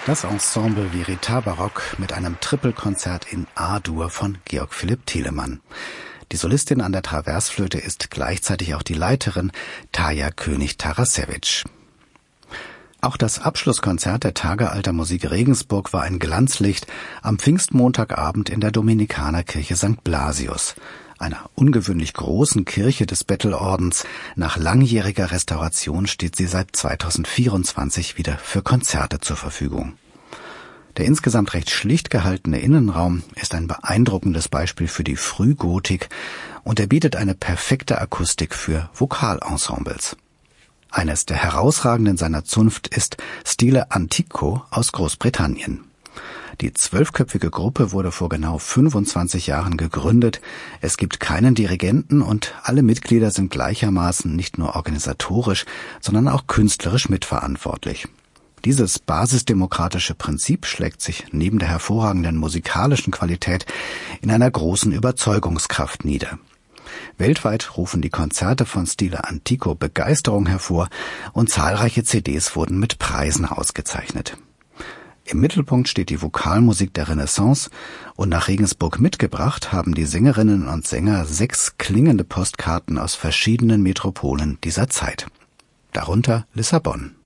Das Ensemble Vérité Baroque mit einem Trippelkonzert in A-Dur von Georg Philipp Telemann. Die Solistin an der Traversflöte ist gleichzeitig auch die Leiterin Tarja König-Tarasewicz. Auch das Abschlusskonzert der Tage Alter Musik Regensburg war ein Glanzlicht am Pfingstmontagabend in der Dominikanerkirche St. Blasius, einer ungewöhnlich großen Kirche des Bettelordens. Nach langjähriger Restauration steht sie seit 2024 wieder für Konzerte zur Verfügung. Der insgesamt recht schlicht gehaltene Innenraum ist ein beeindruckendes Beispiel für die Frühgotik und er bietet eine perfekte Akustik für Vokalensembles. Eines der herausragenden seiner Zunft ist Stile Antico aus Großbritannien. Die 12-köpfige Gruppe wurde vor genau 25 Jahren gegründet. Es gibt keinen Dirigenten und alle Mitglieder sind gleichermaßen nicht nur organisatorisch, sondern auch künstlerisch mitverantwortlich. Dieses basisdemokratische Prinzip schlägt sich neben der hervorragenden musikalischen Qualität in einer großen Überzeugungskraft nieder. Weltweit rufen die Konzerte von Stile Antico Begeisterung hervor und zahlreiche CDs wurden mit Preisen ausgezeichnet. Im Mittelpunkt steht die Vokalmusik der Renaissance und nach Regensburg mitgebracht haben die Sängerinnen und Sänger 6 klingende Postkarten aus verschiedenen Metropolen dieser Zeit. Darunter Lissabon.